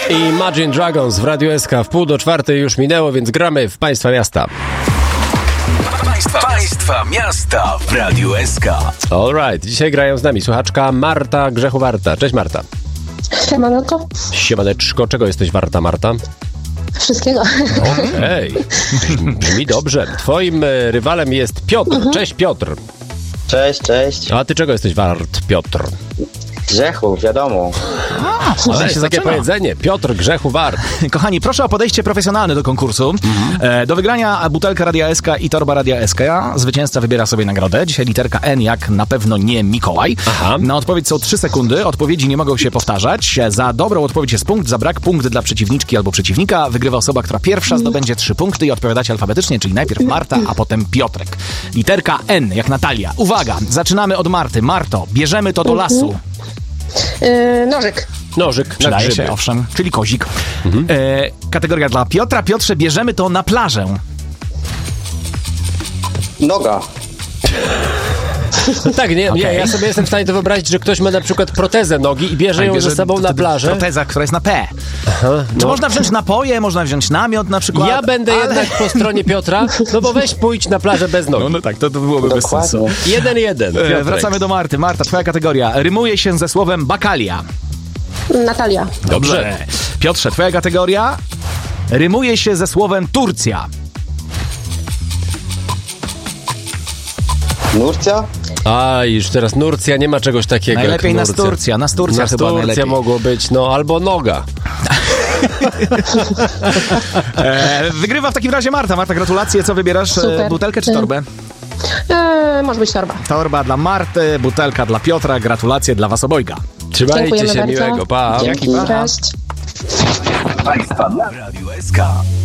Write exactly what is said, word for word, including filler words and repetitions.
i Imagine Dragons w Radiu S K. W pół do czwartej już minęło, więc gramy w Państwa Miasta. Państwa, Państwa Miasta w Radiu S K. Alright, dzisiaj grają z nami słuchaczka Marta Grzechu Warta. Cześć Marta. Siemanko. Siemaneczko, czego jesteś warta, Marta? Wszystkiego. Okej, okay. Brzmi dobrze. Twoim e, rywalem jest Piotr. Mhm. Cześć Piotr. Cześć, cześć. A ty czego jesteś wart, Piotr? Grzechu, wiadomo. A, ale jest takie powiedzenie. Piotr Grzechu wart. Kochani, proszę o podejście profesjonalne do konkursu. Mhm. E, do wygrania butelka Radia S K i torba Radia S K. Zwycięzca wybiera sobie nagrodę. Dzisiaj literka N, jak na pewno nie Mikołaj. Aha. Na odpowiedź są trzy sekundy. Odpowiedzi nie mogą się powtarzać. Za dobrą odpowiedź jest punkt, za brak punkt dla przeciwniczki albo przeciwnika. Wygrywa osoba, która pierwsza zdobędzie trzy punkty i odpowiadacie alfabetycznie, czyli najpierw Marta, a potem Piotrek. Literka N, jak Natalia. Uwaga, zaczynamy od Marty. Marto, bierzemy to do lasu. Yy, nożyk. Nożyk na Przydaje grzyby. się, owszem, czyli kozik. Mhm. E, kategoria dla Piotra. Piotrze, bierzemy to na plażę. Noga. No tak, nie, Okay. nie, ja sobie jestem w stanie to wyobrazić, że ktoś ma na przykład protezę nogi i bierze Tak, ją bierze ze sobą na plażę. Proteza, która jest na P. Aha, Czy no. można wziąć napoje, można wziąć namiot na przykład? Ja będę ale... jednak po stronie Piotra, no bo weź pójdź na plażę bez nogi. No, no tak, to, to byłoby bez Dokładnie. sensu. Jeden, jeden. E, Piotrek. wracamy do Marty. Marta, twoja kategoria. Rymuje się ze słowem bakalia. Natalia. Dobrze. Piotrze, twoja kategoria rymuje się ze słowem Turcja. Nurcja? A, już teraz Nurcja, nie ma czegoś takiego Najlepiej jak nas Nurcja. Turcja, nas Turcja Nas chyba Turcja najlepiej. mogło być, no albo noga. E, wygrywa w takim razie Marta. Marta, gratulacje. Co wybierasz? Super. E, butelkę czy torbę? Yy, może być torba. Torba dla Marty, butelka dla Piotra. Gratulacje dla was obojga. Trzymajcie Dziękujemy się bardzo. miłego, pa. Dzięki, pa. Cześć. Państwa w Radiu S K.